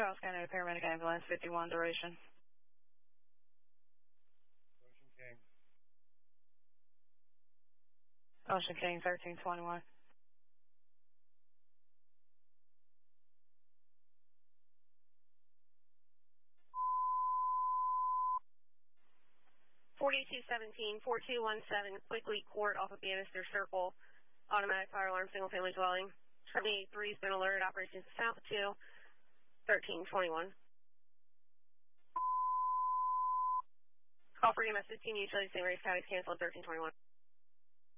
Charles County Paramedic Ambulance 51 duration. Ocean King. Ocean King 1321. Quickly court off of Bannister Circle. Automatic fire alarm, single family dwelling. 23's been alerted. Operations South 2, 1321. Call for EMS 15 utility St. Mary's County canceled 1321.